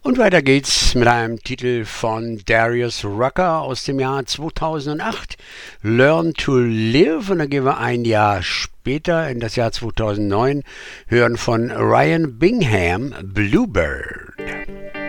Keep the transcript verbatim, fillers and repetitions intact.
Und weiter geht's mit einem Titel von Darius Rucker aus dem Jahr zweitausendacht, Learn to Live. Und dann gehen wir ein Jahr später, in das Jahr zweitausendneun, hören von Ryan Bingham, Bluebird.